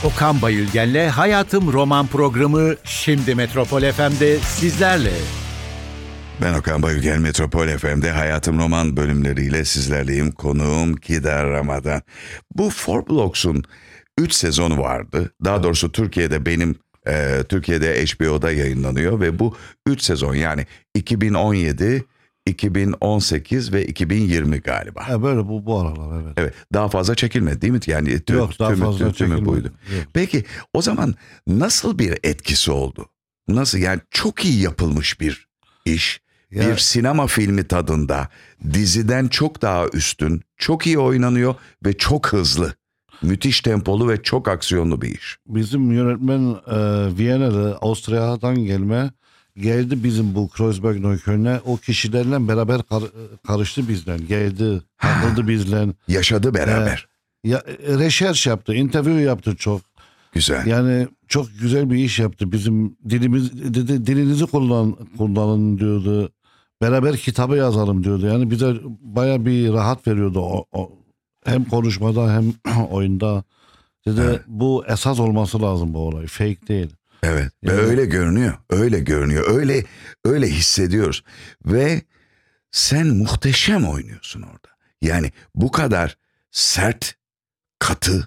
Okan Bayülgen'le Hayatım Roman programı şimdi Metropol FM'de sizlerle. Ben Okan Bayülgen, Metropol FM'de Hayatım Roman bölümleriyle sizlerleyim. Konuğum Kidar Ramadan. Bu Four Blocks'un 3 sezonu vardı. Daha doğrusu Türkiye'de HBO'da yayınlanıyor ve bu 3 sezon yani 2017, 2018 ve 2020 galiba. Böyle bu aralar evet. Evet, daha fazla çekilmedi değil mi? Yani Yok, daha fazla çekilmedi. Buydu. Yok. Peki o zaman nasıl bir etkisi oldu? Nasıl, yani çok iyi yapılmış bir iş. Ya, bir sinema filmi tadında, diziden çok daha üstün, çok iyi oynanıyor ve çok hızlı. Müthiş tempolu ve çok aksiyonlu bir iş. bizim yönetmen Viyana'da, Avusturya'dan geldi bizim bu Kreuzberg Neukölln'e. O kişilerle beraber karıştı bizden. Geldi, takıldı bizle. Yaşadı beraber. Research yaptı, interview yaptı çok. Güzel. Yani çok güzel bir iş yaptı. Bizim dilinizi kullanın diyordu. Beraber kitabı yazalım diyordu. Yani bize baya bir rahat veriyordu. Hem konuşmada hem oyunda. Dedi bu esas olması lazım bu olay. Fake değil. Evet. Yani, ve öyle görünüyor. Öyle görünüyor. Öyle hissediyoruz. Ve sen muhteşem oynuyorsun orada. Yani bu kadar sert, katı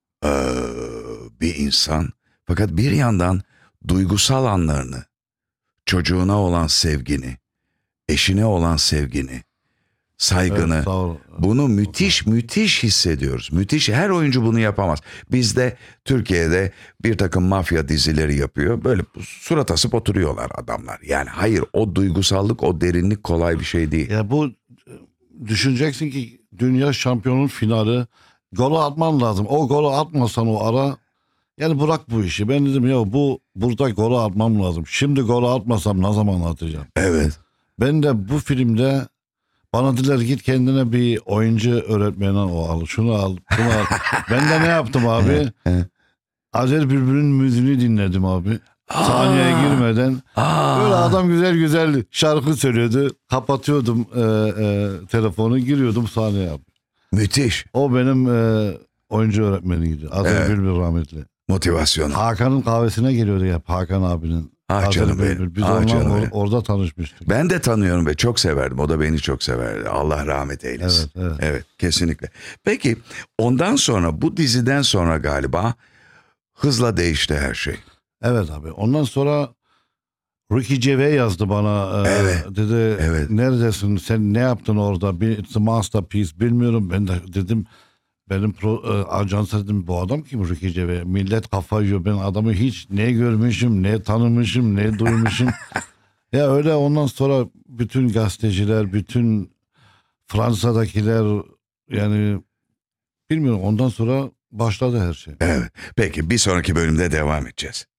bir insan. Fakat bir yandan duygusal anlarını, çocuğuna olan sevgini, eşine olan sevgini, saygını, evet, sağ ol. bunu müthiş hissediyoruz. Müthiş, her oyuncu bunu yapamaz. Bizde Türkiye'de bir takım mafya dizileri yapıyor. Böyle surat asıp oturuyorlar adamlar. Yani hayır, o duygusallık, o derinlik kolay bir şey değil. Ya bu düşüneceksin ki dünya şampiyonun finali, golü atman lazım. O golü atmasan o ara, yani bırak bu işi. Ben dedim ya burada golü atmam lazım. Şimdi golü atmasam ne zaman atacağım? Evet. Ben de bu filmde bana dediler git kendine bir oyuncu öğretmeni al. Şunu al, bunu al. Ben de ne yaptım abi? Azer Bülbül'ün müziğini dinledim abi. Sahneye girmeden. Böyle adam güzel şarkı söylüyordu. Kapatıyordum telefonu, giriyordum sahneye abi. Müthiş. O benim oyuncu öğretmeniydi. Azer Bülbül rahmetli. Motivasyon. Hakan'ın kahvesine geliyordu ya, Hakan abinin. Ah canım benim. Biz onunla orada tanışmıştık. Ben de tanıyorum ve çok severdim. O da beni çok severdi. Allah rahmet eylesin. Evet, kesinlikle. Peki ondan sonra, bu diziden sonra galiba hızla değişti her şey. Evet abi. Ondan sonra Ricky Gervais yazdı bana. Dedi neredesin? Sen ne yaptın orada? It's a masterpiece. Bilmiyorum. Ben de dedim benim ajansa dedim bu adam kim Ricky Gervais? Millet kafa yiyor. Ben adamı hiç ne görmüşüm, ne tanımışım, ne duymuşum. Ya öyle, ondan sonra bütün gazeteciler, bütün Fransa'dakiler, yani bilmiyorum, ondan sonra başladı her şey. Evet. Peki bir sonraki bölümde devam edeceğiz.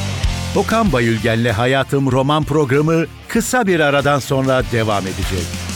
Okan Bayülgen'le Hayatım Roman programı kısa bir aradan sonra devam edecek.